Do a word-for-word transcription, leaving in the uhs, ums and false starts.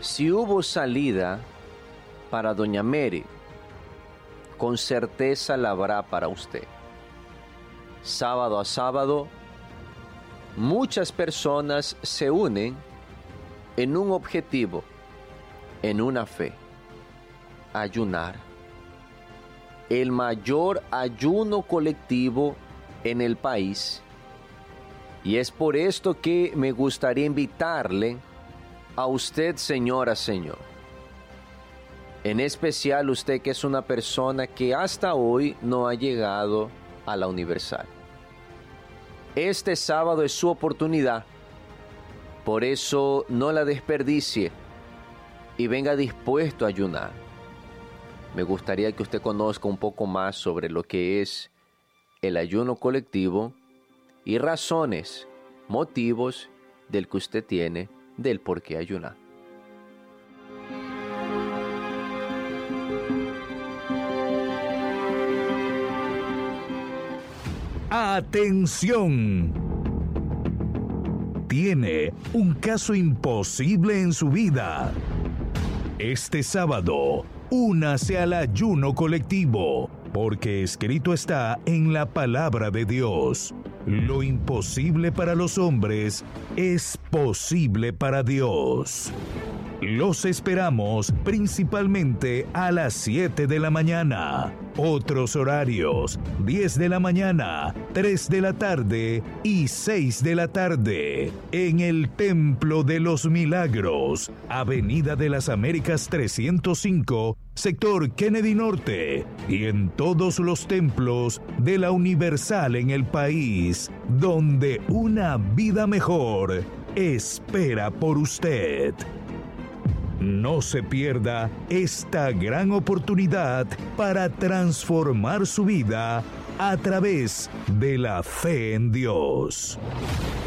Si hubo salida para doña Mary, con certeza la habrá para usted. Sábado a sábado, muchas personas se unen en un objetivo, en una fe: ayunar. El mayor ayuno colectivo en el país. Y es por esto que me gustaría invitarle a usted, señora, señor, en especial usted que es una persona que hasta hoy no ha llegado a la Universal. Este sábado es su oportunidad, por eso no la desperdicie y venga dispuesto a ayunar. Me gustaría que usted conozca un poco más sobre lo que es el ayuno colectivo y razones, motivos del que usted tiene del por qué ayunar. ¡Atención! Tiene un caso imposible en su vida. Este sábado, únase al ayuno colectivo, porque escrito está en la palabra de Dios: lo imposible para los hombres es posible para Dios. Los esperamos principalmente a las siete de la mañana. Otros horarios: diez de la mañana, tres de la tarde y seis de la tarde. En el Templo de los Milagros, Avenida de las Américas trescientos cinco, sector Kennedy Norte. Y en todos los templos de la Universal en el país, donde una vida mejor espera por usted. No se pierda esta gran oportunidad para transformar su vida a través de la fe en Dios.